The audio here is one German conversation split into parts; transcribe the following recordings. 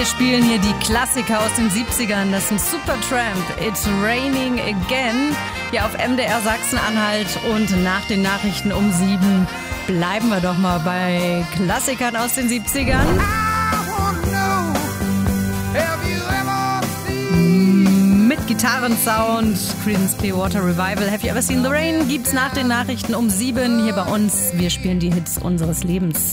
spielen hier die Klassiker aus den 70ern. Das sind Supertramp, It's Raining Again, hier auf MDR Sachsen-Anhalt. Und nach den Nachrichten um 7 bleiben wir doch mal bei Klassikern aus den 70ern. Mit Gitarrensound, Creedence Clearwater Revival, Have You Ever Seen the Rain? Gibt's nach den Nachrichten um 7 hier bei uns. Wir spielen die Hits unseres Lebens.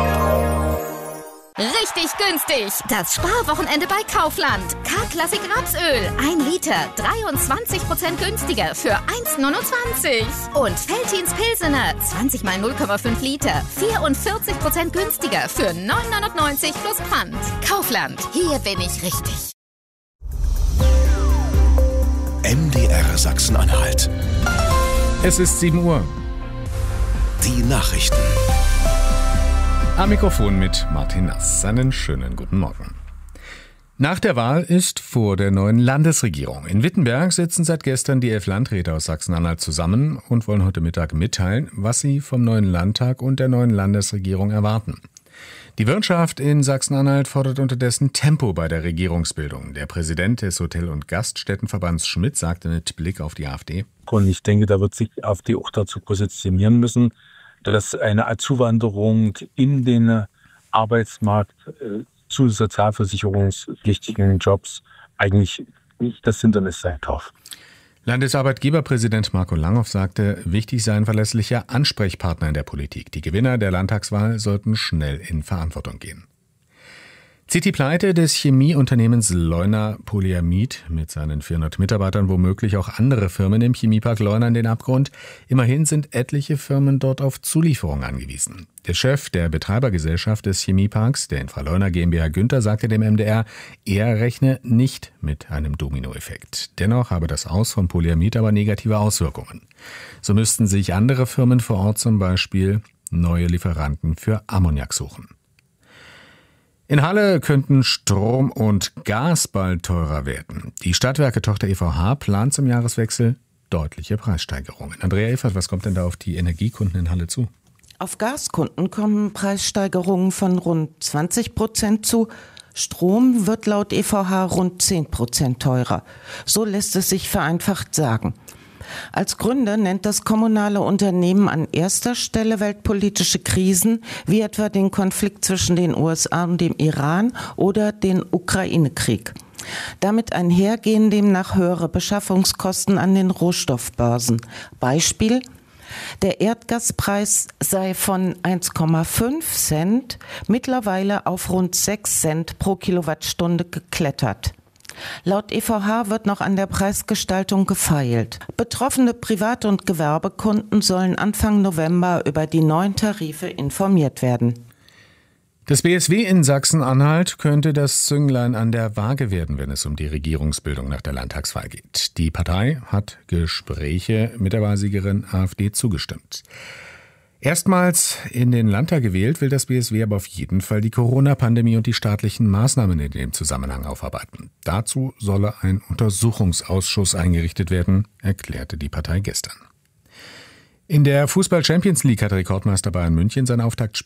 Richtig günstig! Das Sparwochenende bei Kaufland. K-Klassik Rapsöl. 1 Liter, 23% günstiger für 1,29. Und Veltins Pilsener, 20 mal 0,5 Liter, 44% günstiger für 9,99 plus Pfand. Kaufland, hier bin ich richtig. MDR Sachsen-Anhalt. Es ist 7 Uhr. Die Nachrichten. Am Mikrofon mit Martin Nass. Einen schönen guten Morgen. Nach der Wahl ist vor der neuen Landesregierung. In Wittenberg sitzen seit gestern die 11 Landräte aus Sachsen-Anhalt zusammen und wollen heute Mittag mitteilen, was sie vom neuen Landtag und der neuen Landesregierung erwarten. Die Wirtschaft in Sachsen-Anhalt fordert unterdessen Tempo bei der Regierungsbildung. Der Präsident des Hotel- und Gaststättenverbands Schmidt sagte mit Blick auf die AfD: Und ich denke, da wird sich die AfD auch dazu positionieren müssen, dass eine Zuwanderung in den Arbeitsmarkt zu sozialversicherungspflichtigen Jobs eigentlich nicht das Hindernis sein darf. Landesarbeitgeberpräsident Marco Langhoff sagte, wichtig sei ein verlässlicher Ansprechpartner in der Politik. Die Gewinner der Landtagswahl sollten schnell in Verantwortung gehen. Zieht die Pleite des Chemieunternehmens Leuna Polyamid mit seinen 400 Mitarbeitern womöglich auch andere Firmen im Chemiepark Leuna in den Abgrund? Immerhin sind etliche Firmen dort auf Zulieferung angewiesen. Der Chef der Betreibergesellschaft des Chemieparks, der Infraleuna GmbH Günther, sagte dem MDR, er rechne nicht mit einem Dominoeffekt. Dennoch habe das Aus von Polyamid aber negative Auswirkungen. So müssten sich andere Firmen vor Ort zum Beispiel neue Lieferanten für Ammoniak suchen. In Halle könnten Strom und Gas bald teurer werden. Die Stadtwerke-Tochter EVH plant zum Jahreswechsel deutliche Preissteigerungen. Andrea Evert, was kommt denn da auf die Energiekunden in Halle zu? Auf Gaskunden kommen Preissteigerungen von rund 20% zu. Strom wird laut EVH rund 10% teurer. So lässt es sich vereinfacht sagen. Als Gründe nennt das kommunale Unternehmen an erster Stelle weltpolitische Krisen, wie etwa den Konflikt zwischen den USA und dem Iran oder den Ukraine-Krieg. Damit einhergehen demnach höhere Beschaffungskosten an den Rohstoffbörsen. Beispiel: Der Erdgaspreis sei von 1,5 Cent mittlerweile auf rund 6 Cent pro Kilowattstunde geklettert. Laut EVH wird noch an der Preisgestaltung gefeilt. Betroffene Privat- und Gewerbekunden sollen Anfang November über die neuen Tarife informiert werden. Das BSW in Sachsen-Anhalt könnte das Zünglein an der Waage werden, wenn es um die Regierungsbildung nach der Landtagswahl geht. Die Partei hat Gespräche mit der Wahlsiegerin AfD zugestimmt. Erstmals in den Landtag gewählt will das BSW aber auf jeden Fall die Corona-Pandemie und die staatlichen Maßnahmen in dem Zusammenhang aufarbeiten. Dazu solle ein Untersuchungsausschuss eingerichtet werden, erklärte die Partei gestern. In der Fußball-Champions League hat Rekordmeister Bayern München sein Auftaktspiel